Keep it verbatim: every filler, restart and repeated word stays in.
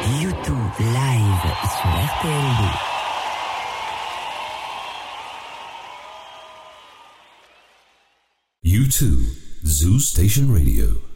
U deux live sur R T L deux. U deux, Zoo Station Radio.